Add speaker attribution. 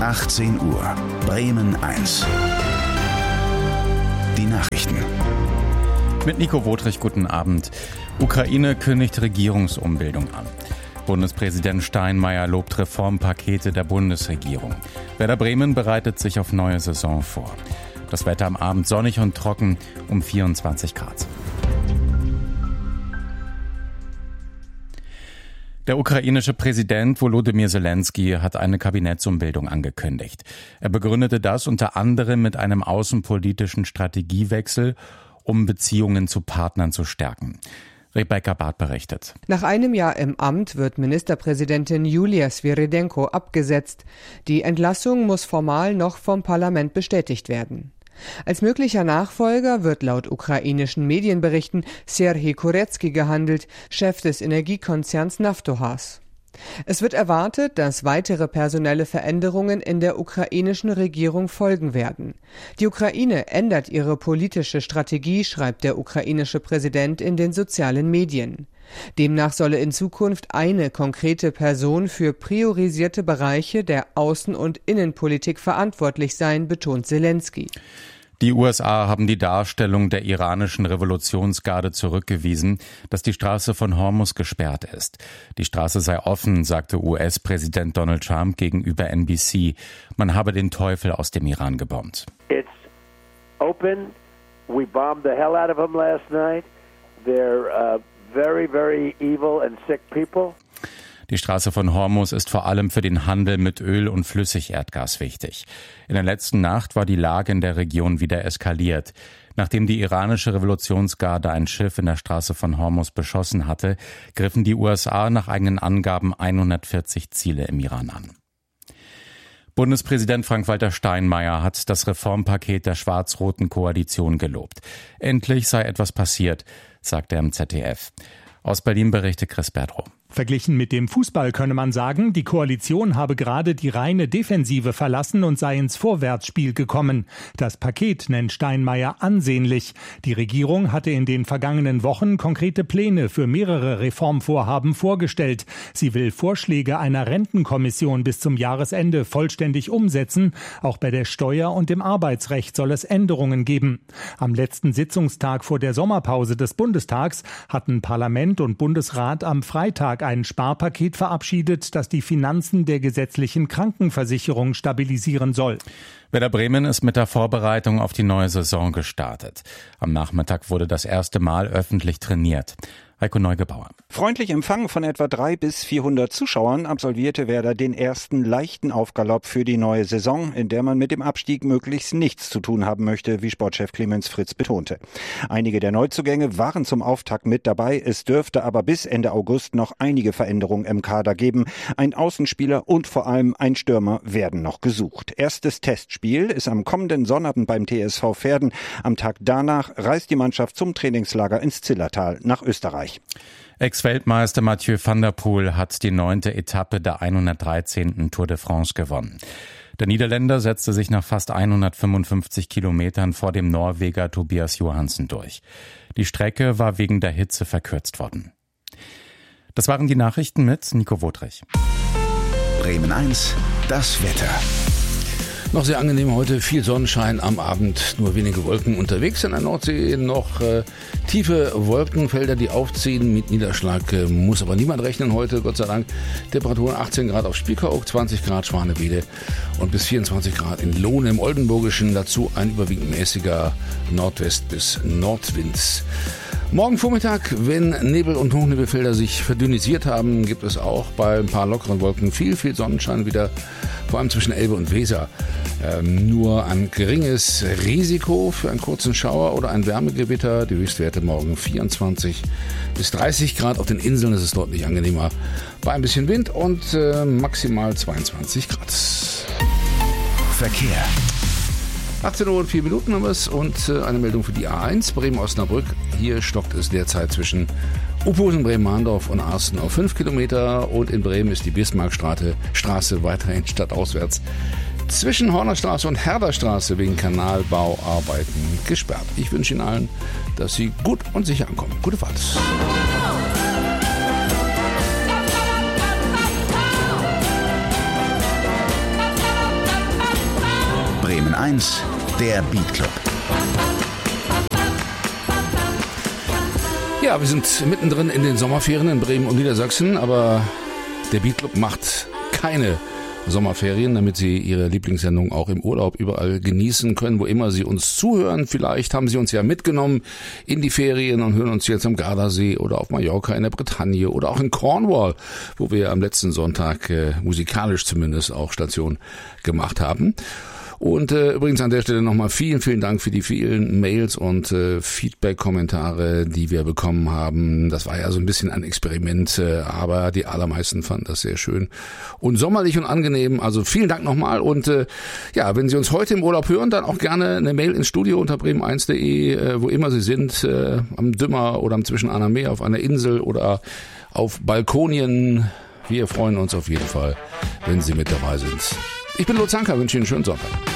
Speaker 1: 18 Uhr, Bremen 1. Die Nachrichten.
Speaker 2: Mit Nico Wotrich, guten Abend. Ukraine kündigt Regierungsumbildung an. Bundespräsident Steinmeier lobt Reformpakete der Bundesregierung. Werder Bremen bereitet sich auf neue Saison vor. Das Wetter am Abend sonnig und trocken um 24 Grad. Der ukrainische Präsident Volodymyr Zelensky hat eine Kabinettsumbildung angekündigt. Er begründete das unter anderem mit einem außenpolitischen Strategiewechsel, um Beziehungen zu Partnern zu stärken. Rebecca Barth berichtet.
Speaker 3: Nach einem Jahr im Amt wird Ministerpräsidentin Julia Sviridенko abgesetzt. Die Entlassung muss formal noch vom Parlament bestätigt werden. Als möglicher Nachfolger wird laut ukrainischen Medienberichten Serhij Kurecki gehandelt, Chef des Energiekonzerns Naftogaz. Es wird erwartet, dass weitere personelle Veränderungen in der ukrainischen Regierung folgen werden. Die Ukraine ändert ihre politische Strategie, schreibt der ukrainische Präsident in den sozialen Medien. Demnach solle in Zukunft eine konkrete Person für priorisierte Bereiche der Außen- und Innenpolitik verantwortlich sein, betont Zelensky.
Speaker 2: Die USA haben die Darstellung der iranischen Revolutionsgarde zurückgewiesen, dass die Straße von Hormuz gesperrt ist. Die Straße sei offen, sagte US-Präsident Donald Trump gegenüber NBC. Man habe den Teufel aus dem Iran gebombt.
Speaker 4: It's open. We bombed the hell out of them last night. They're very, very evil and sick people.
Speaker 2: Die Straße von Hormuz ist vor allem für den Handel mit Öl und Flüssigerdgas wichtig. In der letzten Nacht war die Lage in der Region wieder eskaliert. Nachdem die iranische Revolutionsgarde ein Schiff in der Straße von Hormuz beschossen hatte, griffen die USA nach eigenen Angaben 140 Ziele im Iran an. Bundespräsident Frank-Walter Steinmeier hat das Reformpaket der schwarz-roten Koalition gelobt. Endlich sei etwas passiert, sagte er im ZDF. Aus Berlin berichtet Chris Berdrow.
Speaker 5: Verglichen mit dem Fußball könne man sagen, die Koalition habe gerade die reine Defensive verlassen und sei ins Vorwärtsspiel gekommen. Das Paket nennt Steinmeier ansehnlich. Die Regierung hatte in den vergangenen Wochen konkrete Pläne für mehrere Reformvorhaben vorgestellt. Sie will Vorschläge einer Rentenkommission bis zum Jahresende vollständig umsetzen. Auch bei der Steuer- und dem Arbeitsrecht soll es Änderungen geben. Am letzten Sitzungstag vor der Sommerpause des Bundestags hatten Parlament und Bundesrat am Freitag ein Sparpaket verabschiedet, das die Finanzen der gesetzlichen Krankenversicherung stabilisieren soll.
Speaker 2: Werder Bremen ist mit der Vorbereitung auf die neue Saison gestartet. Am Nachmittag wurde das erste Mal öffentlich trainiert. Heiko Neugebauer.
Speaker 6: Freundlich empfangen von etwa 300 bis 400 Zuschauern absolvierte Werder den ersten leichten Aufgalopp für die neue Saison, in der man mit dem Abstieg möglichst nichts zu tun haben möchte, wie Sportchef Clemens Fritz betonte. Einige der Neuzugänge waren zum Auftakt mit dabei, es dürfte aber bis Ende August noch einige Veränderungen im Kader geben. Ein Außenspieler und vor allem ein Stürmer werden noch gesucht. Erstes Testspiel ist am kommenden Sonnabend beim TSV Verden. Am Tag danach reist die Mannschaft zum Trainingslager ins Zillertal nach Österreich.
Speaker 2: Ex-Weltmeister Mathieu van der Poel hat die 9. Etappe der 113. Tour de France gewonnen. Der Niederländer setzte sich nach fast 155 Kilometern vor dem Norweger Tobias Johansen durch. Die Strecke war wegen der Hitze verkürzt worden. Das waren die Nachrichten mit Nico Wotrich.
Speaker 1: Bremen 1, das Wetter.
Speaker 7: Noch sehr angenehm heute, viel Sonnenschein am Abend, nur wenige Wolken unterwegs. In der Nordsee noch tiefe Wolkenfelder, die aufziehen mit Niederschlag. Muss aber niemand rechnen heute, Gott sei Dank. Temperaturen 18 Grad auf Spiekeroog, 20 Grad Schwanewede und bis 24 Grad in Lohne im Oldenburgischen. Dazu ein überwiegend mäßiger Nordwest- bis Nordwind. Morgen Vormittag, wenn Nebel- und Hochnebelfelder sich verdünnisiert haben, gibt es auch bei ein paar lockeren Wolken viel Sonnenschein wieder, vor allem zwischen Elbe und Weser. Nur ein geringes Risiko für einen kurzen Schauer oder ein Wärmegewitter. Die Höchstwerte morgen 24 bis 30 Grad. Auf den Inseln ist es deutlich angenehmer bei ein bisschen Wind und maximal 22 Grad.
Speaker 1: Verkehr.
Speaker 7: 18 Uhr und 4 Minuten haben wir es und eine Meldung für die A1 Bremen-Osnabrück. Hier stockt es derzeit zwischen Uphusen, Bremen-Mahndorf und Arsten auf 5 Kilometer und in Bremen ist die Bismarckstraße weiterhin stadtauswärts zwischen Hornerstraße und Herderstraße wegen Kanalbauarbeiten gesperrt. Ich wünsche Ihnen allen, dass Sie gut und sicher ankommen. Gute Fahrt.
Speaker 1: Bremen 1, der Beat Club.
Speaker 7: Ja, wir sind mittendrin in den Sommerferien in Bremen und Niedersachsen, aber der Beat Club macht keine Sommerferien, damit Sie Ihre Lieblingssendung auch im Urlaub überall genießen können, wo immer Sie uns zuhören. Vielleicht haben Sie uns ja mitgenommen in die Ferien und hören uns jetzt am Gardasee oder auf Mallorca, in der Bretagne oder auch in Cornwall, wo wir am letzten Sonntag musikalisch zumindest auch Station gemacht haben. Und übrigens an der Stelle nochmal vielen, vielen Dank für die vielen Mails und Feedback-Kommentare, die wir bekommen haben. Das war ja so ein bisschen ein Experiment, aber die allermeisten fanden das sehr schön und sommerlich und angenehm. Also vielen Dank nochmal und ja, wenn Sie uns heute im Urlaub hören, dann auch gerne eine Mail ins Studio unter bremen1.de, wo immer Sie sind, am Dümmer oder am Zwischenahner Meer, auf einer Insel oder auf Balkonien. Wir freuen uns auf jeden Fall, wenn Sie mit dabei sind. Ich bin Lutz Zanker, wünsche Ihnen einen schönen Sonntag.